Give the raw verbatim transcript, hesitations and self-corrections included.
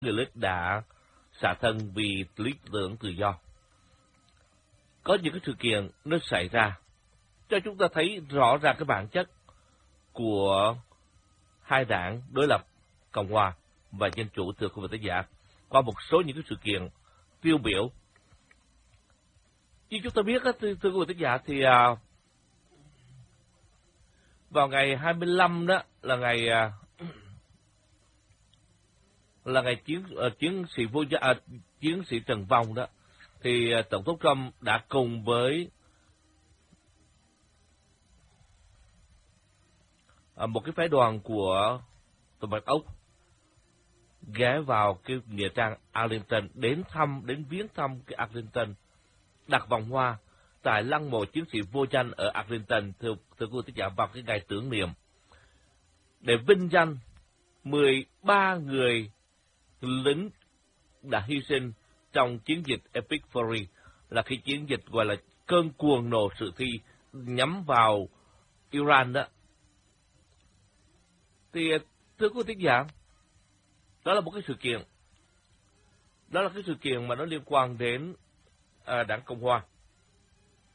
người lính đã xả thân vì lý tưởng tự do. Có những cái sự kiện nó xảy ra cho chúng ta thấy rõ ràng cái bản chất của hai đảng đối lập Cộng hòa và Dân chủ, thưa quý vị thính giả, qua một số những cái sự kiện tiêu biểu. Như chúng ta biết, thưa, thưa quý vị thính giả, thì à, vào ngày hai mươi lăm đó là ngày à, là ngày chiến uh, chiến sĩ vô uh, chiến sĩ Trần Vong đó, thì uh, Tổng thống Trump đã cùng với uh, một cái phái đoàn của Tòa Bạch Ốc ghé vào cái nghĩa trang Arlington, đến thăm, đến viếng thăm cái Arlington, đặt vòng hoa tại lăng mộ chiến sĩ vô danh ở Arlington, thưa thưa quý vị vào cái ngày tưởng niệm để vinh danh mười ba người lính đã hy sinh trong chiến dịch Epic Fury, là cái chiến dịch gọi là cơn cuồng nổ sử thi nhắm vào Iran đó. Thì thưa quý vị giả, đó là một cái sự kiện, đó là cái sự kiện mà nó liên quan đến à, đảng Cộng hòa.